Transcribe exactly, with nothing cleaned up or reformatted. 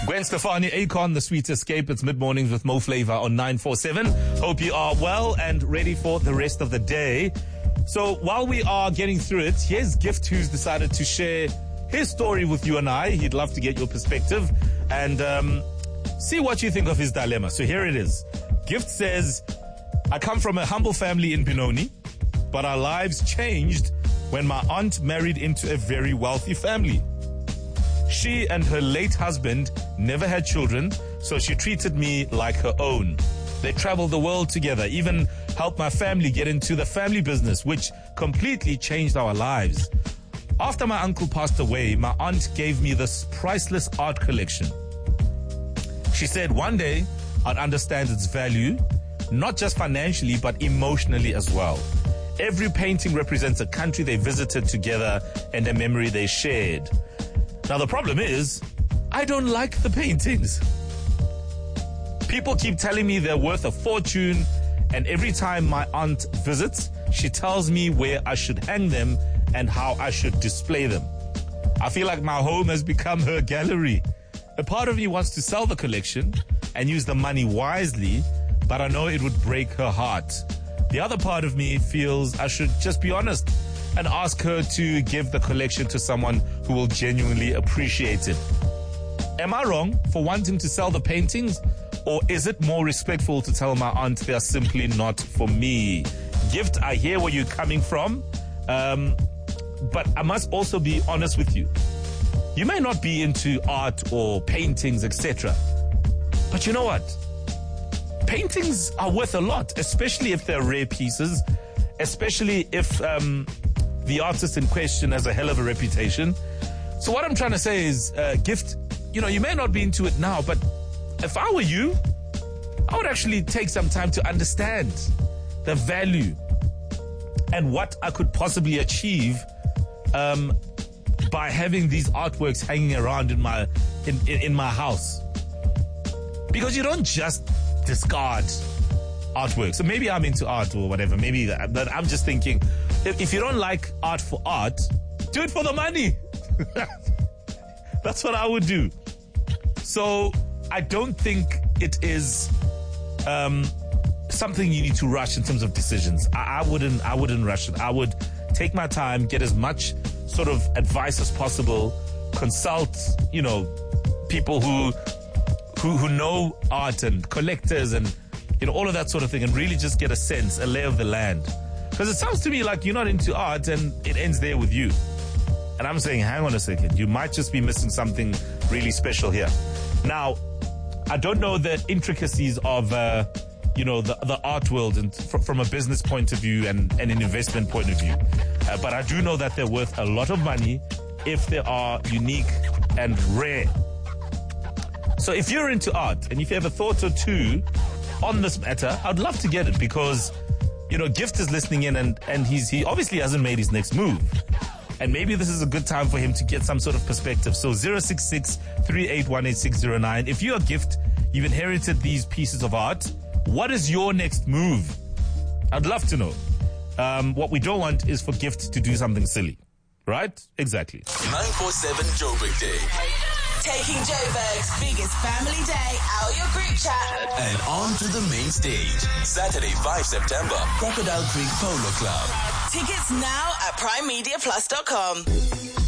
Gwen Stefani, Akon, The Sweet Escape. It's mid-mornings with Mo Flavor on nine four seven. Hope you are well and ready for the rest of the day. So while we are getting through it, here's Gift, who's decided to share his story with you and I. He'd love to get your perspective and um, see what you think of his dilemma. So here it is. Gift says, I come from a humble family in Benoni, but our lives changed when my aunt married into a very wealthy family. She and her late husband never had children, so she treated me like her own. They traveled the world together, even helped my family get into the family business, which completely changed our lives. After my uncle passed away, my aunt gave me this priceless art collection. She said one day I'd understand its value, not just financially, but emotionally as well. Every painting represents a country they visited together and a memory they shared. Now, the problem is, I don't like the paintings. People keep telling me they're worth a fortune, and every time my aunt visits, she tells me where I should hang them and how I should display them. I feel like my home has become her gallery. A part of me wants to sell the collection and use the money wisely, but I know it would break her heart. The other part of me feels I should just be honest and ask her to give the collection to someone who will genuinely appreciate it. Am I wrong for wanting to sell the paintings, or is it more respectful to tell my aunt they are simply not for me? Gift, I hear where you're coming from, um, but I must also be honest with you. You may not be into art or paintings, et cetera, but you know what? Paintings are worth a lot, especially if they're rare pieces, especially if um, the artist in question has a hell of a reputation. So what I'm trying to say is, uh, Gift, you know, you may not be into it now, but if I were you, I would actually take some time to understand the value and what I could possibly achieve um, by having these artworks hanging around in my in, in, in my house. Because you don't just discard artwork. So maybe I'm into art or whatever. Maybe that, but I'm just thinking, if, if you don't like art for art, do it for the money. That's what I would do. So I don't think it is um, something you need to rush in terms of decisions. I, I wouldn't. I wouldn't rush it. I would take my time, get as much sort of advice as possible, consult, you know, people who who who know art and collectors and, you know, all of that sort of thing, and really just get a sense, a lay of the land. Because it sounds to me like you're not into art and it ends there with you. And I'm saying, hang on a second, you might just be missing something really special here. Now, I don't know the intricacies of, uh, you know, the, the art world and f- from a business point of view and, and an investment point of view. Uh, but I do know that they're worth a lot of money if they are unique and rare. So if you're into art and if you have a thought or two on this matter, I'd love to get it, because, you know, Gift is listening in and, and he's he obviously hasn't made his next move. And maybe this is a good time for him to get some sort of perspective. So zero six six, three eight one, eight six zero nine. If you're a Gift, you've inherited these pieces of art, what is your next move? I'd love to know. Um, what we don't want is for Gift to do something silly. Right? Exactly. nine four seven Joburg Day. Taking Joburg's biggest family day out your group chat. And on to the main stage. Saturday, the fifth of September. Crocodile Creek Polo Club. Tickets now at prime media plus dot com.